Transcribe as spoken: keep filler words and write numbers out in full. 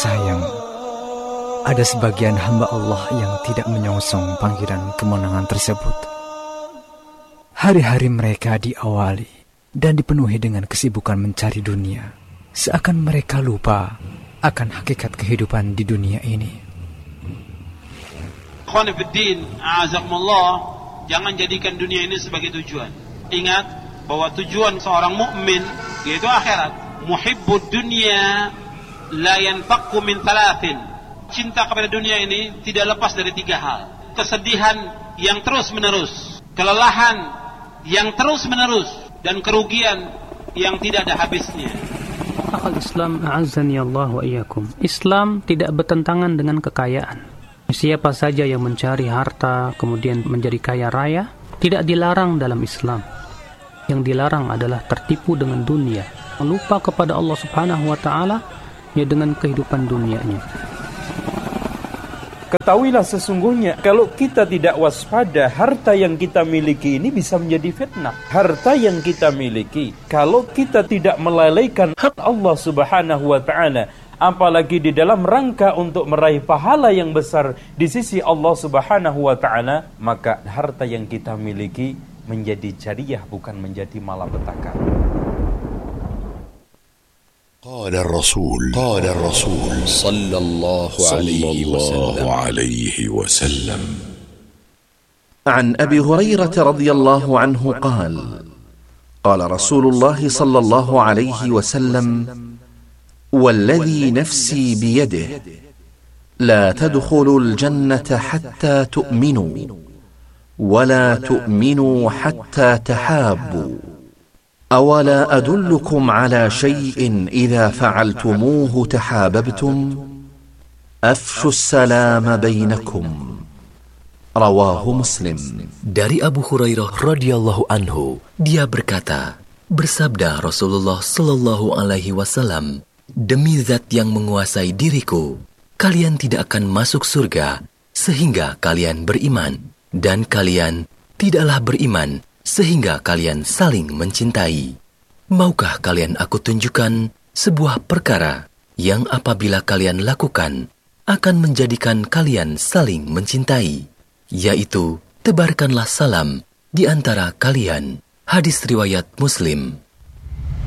sayang, ada sebagian hamba Allah yang tidak menyongsong panggilan kemenangan tersebut. Hari-hari mereka diawali dan dipenuhi dengan kesibukan mencari dunia, seakan mereka lupa akan hakikat kehidupan di dunia ini. Ikhwan fiddin, a'azakumullah, jangan jadikan dunia ini sebagai tujuan. Ingat bahwa tujuan seorang mukmin yaitu akhirat. Muhibbud dunya la yanfaqu min thalathin. Cinta kepada dunia ini tidak lepas dari tiga hal. Kesedihan yang terus-menerus, kelelahan yang terus-menerus, dan kerugian yang tidak ada habisnya. Akhal Islam, a'azzani Allah wa iyyakum. Islam tidak bertentangan dengan kekayaan. Siapa saja yang mencari harta kemudian menjadi kaya raya tidak dilarang dalam Islam. Yang dilarang adalah tertipu dengan dunia, lupa kepada Allah Subhanahu wa taala ya dengan kehidupan dunianya. Ketahuilah sesungguhnya kalau kita tidak waspada, harta yang kita miliki ini bisa menjadi fitnah. Harta yang kita miliki, kalau kita tidak melalaikan hak Allah Subhanahu wa taala, apalagi di dalam rangka untuk meraih pahala yang besar di sisi Allah Subhanahu wa taala, maka harta yang kita miliki menjadi jariah, bukan menjadi malapetaka. قال الرسول قال الرسول صلى الله عليه وسلم عن أبي هريرة رضي الله عنه قال قال رسول الله صلى الله عليه وسلم والذي نفسي بيده لا تدخلوا الجنة حتى تؤمنوا ولا تؤمنوا حتى تحابوا أولا أدلكم على شيء إذا فعلتموه تحاببتم أفشوا السلام بينكم رواه مسلم. Dari Abu Hurairah radhiyallahu anhu, dia berkata, bersabda Rasulullah sallallahu alaihi wasallam, demi zat yang menguasai diriku, kalian tidak akan masuk surga sehingga kalian beriman, dan kalian tidaklah beriman sehingga kalian saling mencintai. Maukah kalian aku tunjukkan sebuah perkara yang apabila kalian lakukan akan menjadikan kalian saling mencintai, yaitu tebarkanlah salam di antara kalian. Hadis riwayat Muslim.